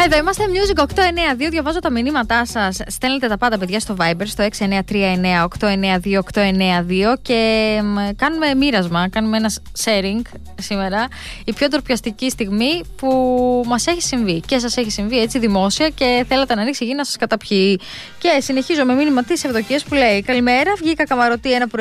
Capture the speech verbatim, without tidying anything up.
Εδώ είμαστε Music οκτώ εννιά δύο. Διαβάζω τα μηνύματά σας. Στέλνετε τα πάντα, παιδιά, στο Viber στο έξι εννιά τρία εννιά οκτώ εννιά δύο οκτώ εννιά δύο και κάνουμε μοίρασμα, κάνουμε ένα sharing σήμερα. Η πιο ντροπιαστική στιγμή που μας έχει συμβεί και σας έχει συμβεί έτσι δημόσια και θέλατε να ανοίξει η γη να σας καταπιεί. Και συνεχίζω με μήνυμα της Ευδοκίας που λέει: καλημέρα, βγήκα καμαρωτή ένα πρωί